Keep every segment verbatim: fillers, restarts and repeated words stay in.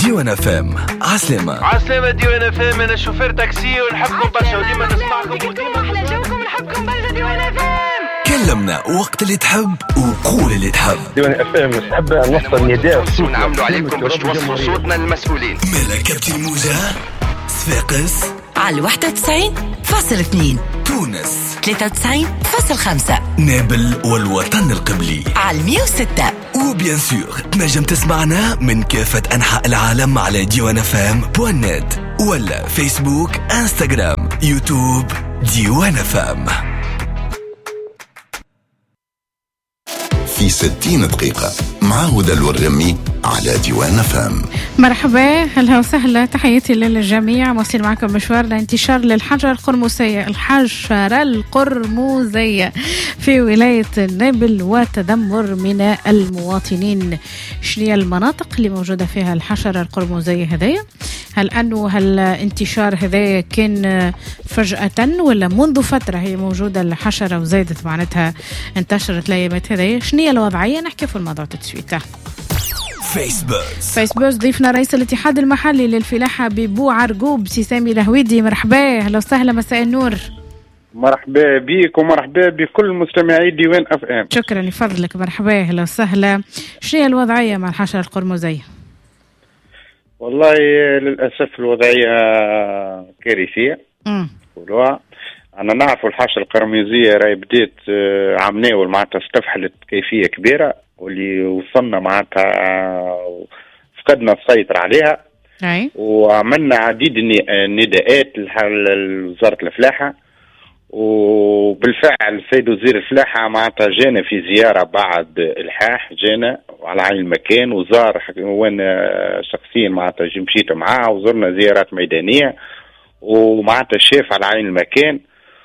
ديوان اف ام عسلامة عسلامة ديوان اف ام. انا شوفير تاكسي ونحبكم برشا وديما نسمعكم وديما احلى جوكم ونحبكم برشا ديوان اف ام. كلمنا وقت اللي تحب وقول اللي تحب. ديوان اف ام نحب نوصل نداء ونعملوا عليكم باش توصلوا صوتنا للمسؤولين. ملكة الموجة صفاقس على واحد وتسعين فاصل اثنين، تونس ثلاثة وتسعين فاصل خمسة، نابل والوطن القبلي على مية وستة. وبيان سور تنجم تسمعنا من كافة أنحاء العالم على ديوان اف ام بوان نت ولا فيسبوك انستغرام يوتيوب ديوان اف ام. في ستين دقيقة مع هدى الورمي على ديوان اف ام. مرحبا، هلا وسهلا، تحياتي للجميع. موصل معكم مشوارنا انتشار للحجر القرمزية الحجرة القرمزية في ولاية نابل وتذمر من المواطنين. شنو المناطق اللي موجودة فيها الحجرة القرمزية هذيا؟ هل أنه هل انتشار هذايا كان فجأة ولا منذ فترة هي موجودة الحشرة وزادت معناتها انتشرت الأيامات هذيا؟ شنو الوضعية؟ نحكي في الموضوع تسويته. فيسبوك فيسبوك ضيفنا رئيس الاتحاد المحلي للفلاحة ببو عرقوب سي سامي الهويدي. مرحبا، هلا وسهلا، مساء النور. مرحبا بيك ومرحبا بكل مستمعي ديوان اف ام. شكرا لفضلك، مرحبا، هلا وسهلا. شنو الوضعية مع الحشرة القرمزية؟ والله للأسف الوضعية كارثية. امم قولوها أنا نعرف الحشرة القرمزية راهي بديت عمناول معناتها استفحلت كيفية كبيرة واللي وصلنا معناتها فقدنا السيطرة عليها. أي. وعملنا عديد النداءات لوزارة الفلاحة، وبالفعل السيد وزير الفلاحة معناتها جانا في زيارة بعد الحاح، جانا على عين المكان وزار وانا شخصيا معناتها مشيت معاه وزرنا زيارات ميدانية ومعناتها شاف على عين المكان.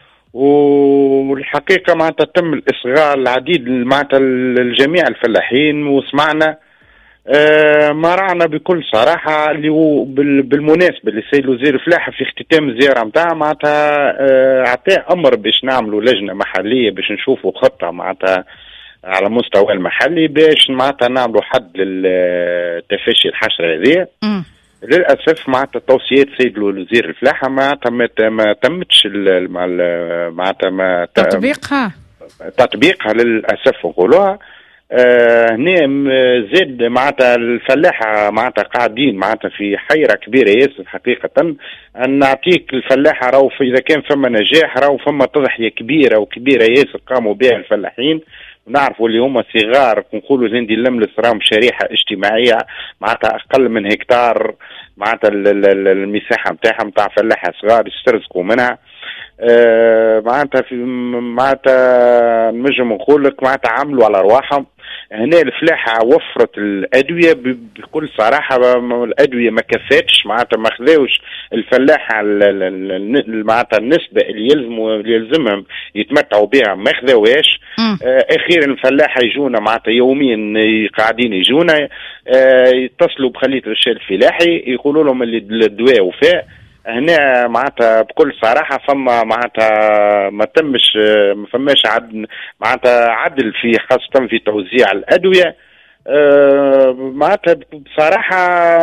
والحقيقة معناتها تم الإصغاء العديد معناتها الجميع الفلاحين، وسمعنا آه ما رأنا بكل صراحة اللي هو بالمناسبة للسيد وزير الفلاحة في اختتام الزيارة متاعه معناتها أعطاه آه أمر باش نعملوا لجنة محلية باش نشوفوا خطة معناتها على مستوى المحلي باش معناتها نعملوا حد للتفشي الحشرة هذه. للأسف معناتها توصيات سيد وزير الفلاحة معناتها ما تمتش معناتها ما تطبيقها تطبيقها للأسف نقولوها. آه هنا زاد معناتها الفلاحة معناتها قاعدين معناتها في حيرة كبيرة ياسر حقيقة. أن نعطيك الفلاحة راهو إذا كان فما نجاح راهو فما تضحية كبيرة وكبيرة ياسر قاموا بها الفلاحين. نعرفوا اللي هما صغار نقولوا زندي اللملس راهم شريحة اجتماعية معناتها أقل من هكتار معناتها المساحة متاعهم متاع فلاحة صغار يسترزقوا منها. آه معناتها في معناتها نجم نقول لك معناتها عملوا على أرواحهم. هنا الفلاحة وفرت الأدوية بكل صراحة، الأدوية ما كفاتش معناتها ما خذاوش الفلاحة معناتها النسبة اللي يلزموا اللي يلزمهم يتمتعوا بها ما خذاوهاش. آه أخيرا الفلاحة يجونا معناتها يوميا قاعدين يجونا آه يتصلوا بخلية الرشاد الفلاحي يقولوا لهم اللي الدواء وفاء. هنا معناتها بكل صراحة فما معناتها ما تمش ما فماش عدل معناتها عدل في خاصة في توزيع الأدوية. أه معناتها بصراحة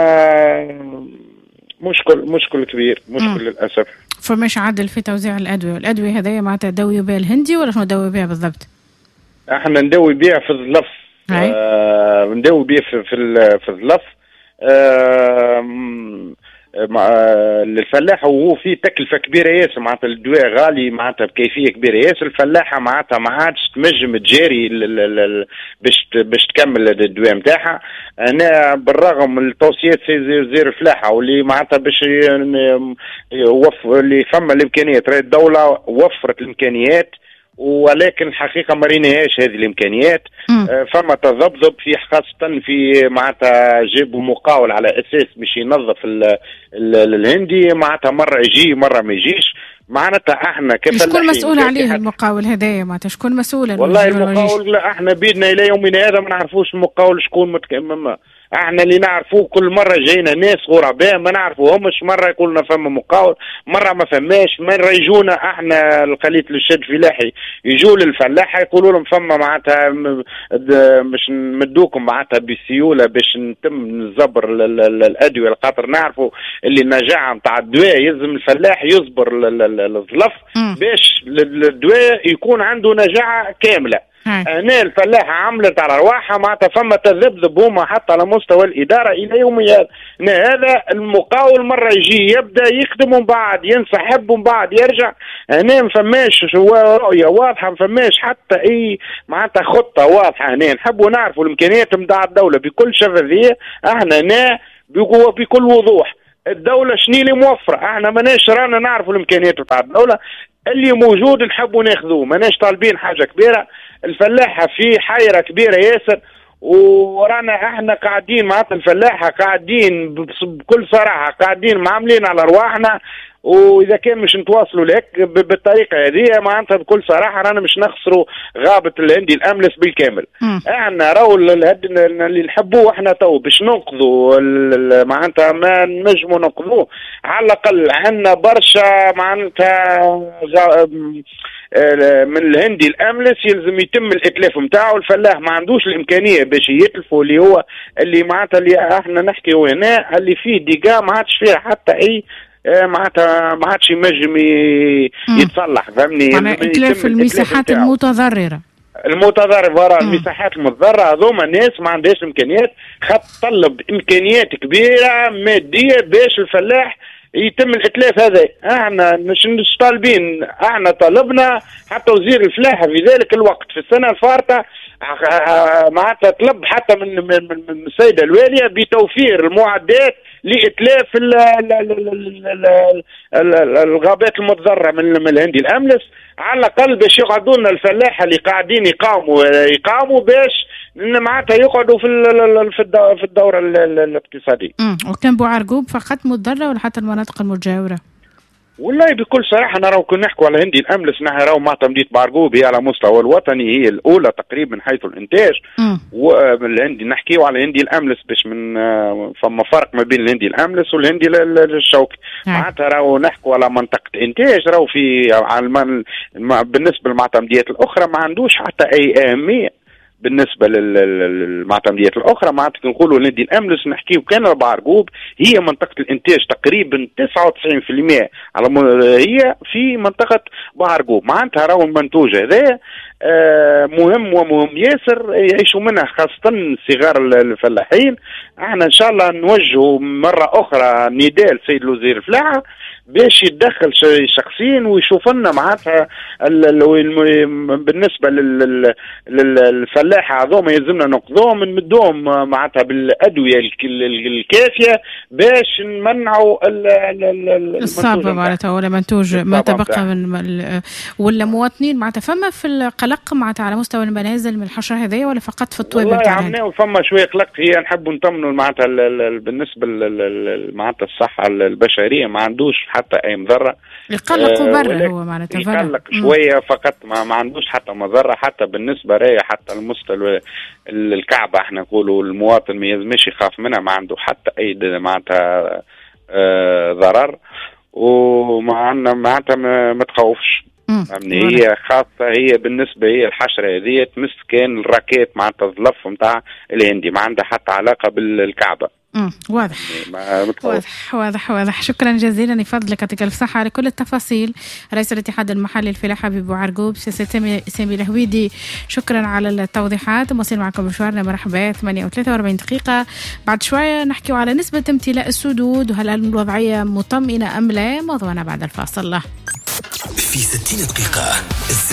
مشكل مشكل كبير مشكل م. للأسف فماش عدل في توزيع الأدوية. الأدوية هذه معناتها ندوي بها الهندي ولا شنو ندوي بها بالضبط؟ احنا ندوي بها في الظلف. أه ندوي بها في في, في الظلف. أه للفلاحة وهو في تكلفة كبيرة ياسر معناتها الدواء غالي معناتها بكيفية كبيرة ياسر. الفلاحة معناتها ما عادش تنجم تجاري باش باش تكمل الدواء متاعها. أنا بالرغم من التوصيات سيد وزير الفلاحة واللي معناتها باش اللي فما الإمكانيات راهي الدولة وفرت الإمكانيات ولكن الحقيقة ما ريناهاش هذه الإمكانيات. آه فما تذبذب في خاصة في معناتها جابوا مقاول على أساس باش ينظف ال ال الهندي معناتها مرة يجي مرة ما يجيش. معناتها احنا كفلاحين. شكون مسؤول عليه المقاول هدايا معناتها شكون مسؤول؟ والله المقاول لا احنا بيدنا الى يومنا هذا ما نعرفوش المقاول شكون متكمم. احنا اللي نعرفوه كل مره جاينا ناس غرباء ما نعرفوهمش، مره يقولنا فما مقاول مره ما فماش، مره يجونا احنا القلية الشد فلاحي يجوا للفلاحه يقولوا لهم فما معناتها مش نمدوكم معناتها بسيوله باش نتم نزبر الادويه، خاطر نعرفوا اللي النجاعه نتاع الدواء يلزم الفلاح يصبر الظلف باش الدواء يكون عنده نجاعه كامله. هنا الفلاحة عملت على رواحها معناتها فما تذبذب هما حتى على مستوى الإدارة إلى يومي هذا. هذا المقاول مرة يجي يبدأ يخدم ومن بعد ينسحب ومن بعد يرجع. هنا ما فماش رؤية واضحة، ما فماش حتى أي معناتها خطة واضحة. هنا نحبوا نعرفوا الإمكانيات متاع الدولة بكل شفافية. احنا هنا بكل وضوح الدولة شني اللي موفرة، احنا ماناش رانا نعرفوا الإمكانيات متاع الدولة اللي موجود نحبوا ناخذوه، ماناش طالبين حاجة كبيرة. الفلاحة في حيرة كبيرة ياسر، ورانا احنا قاعدين معناتها الفلاحة قاعدين بكل صراحة قاعدين معاملين على ارواحنا، واذا كان مش نتواصلوا لك بالطريقه هذه معناتها بكل صراحه رانا مش نخسروا غابه الهندي الاملس بالكامل. م. احنا راهو اللي نحبوه احنا تو باش ننقذوا معناتها ما نجموا ننقذوه، على الاقل عندنا برشا معناتها من الهندي الاملس يلزم يتم الاتلاف نتاعو. الفلاح ما عندوش الامكانيه باش يتلفوا اللي هو اللي معناتها اللي احنا نحكيو هنا اللي فيه ديجا ما عادش فيها حتى اي معناتها ما عادش ينجم يتصلح. فهمني معناها اتلاف المساحات المتضرره المتضرره المساحات المتضرره هذوما ناس ما عندهاش امكانيات، خاطر تطلب امكانيات كبيره ماديه باش الفلاح يتم الاتلاف هذا. احنا مش مش طالبين، احنا طلبنا حتى وزير الفلاحه في ذلك الوقت في السنه الفارطه معناتها طلب حتى من من من السيده الواليه بتوفير المعدات لاتلاف الغابات المتضرره من الهندي الاملس، على الاقل باش يقعدوا لنا الفلاحه اللي قاعدين يقاوموا يقاوموا باش معناتها يقعدوا في في الدوره الاقتصاديه. امم وكان بوعرقوب فقط متضرره ولا حتى المناطق المجاوره؟ والله بكل صراحه انا راهو كنا نحكوا على هندي الاملس، نحن راهو معناتها مدينه بعرقوب هي على مستوى الوطني هي الاولى تقريبا من حيث الانتاج. ومن الهندي نحكيو على هندي الاملس باش من فما فرق ما بين الهندي الاملس والهندي الشوكي. معناتها راهو نحكوا على منطقه انتاج راهو في بالنسبه للمعتمديات الاخرى ما عندوش حتى اي اهميه بالنسبه للمعتمديات الاخرى. معناتها نقولوا الهندي الاملس نحكيو كان بعرقوب هي منطقه الانتاج تقريبا تسعة وتسعين بالمئة على م... هي في منطقه بعرقوب. معناتها راهو المنتوج هذا آه مهم ومهم ياسر يعيشوا منها خاصه صغار الفلاحين. احنا ان شاء الله نوجهوا مره اخرى نداء للسيد وزير الفلاحه باش يتدخل شخصيا ويشوف لنا معناتها بالنسبه للفلاحه هذوما يلزمنا ننقذوهم نمدوهم معناتها بالادويه الكافيه باش نمنعوا الصابه معناتها ولا منتوج ما تبقى من ولا مواطنين معناتها. فما في القلق معناتها على مستوى المنازل من الحشره هذه ولا فقط في الطوابق؟ والله عملنا فما شويه قلق هي نحبوا نطمنوا معناتها بالنسبه معناتها الصحه البشريه ما عندوش حتى اي مضره. يقلقوا برا هو معناتها يقلق شويه فقط ما, ما عندوش حتى مضره حتى بالنسبه راهي حتى المستوى الكعبه احنا نقولوا المواطن ما يلزمش يخاف منها ما عنده حتى اي معناتها آه ضرر ومعنا معناتها ما تخوفش. يعني هي خاصه هي بالنسبه هي الحشره هذه تمس كان الراكيت معناتها الظلف نتاع الهندي ما عندها حتى علاقه بالكعبه. امم واضح واضح واضح واضح. شكرا جزيلا لفضلك، يعطيك الف صحة على كل التفاصيل. رئيس الاتحاد المحلي الفلاحة ببوعرقوب سي سامي الهويدي، شكرا على التوضيحات. مواصل معكم مشوارنا مرحبا ثمانية وثلاثة وأربعين دقيقة. بعد شوية نحكي على نسبة امتلاء السدود وهل الوضعية مطمئنة أم لا. موضوعنا بعد الفاصل. في ستين دقيقة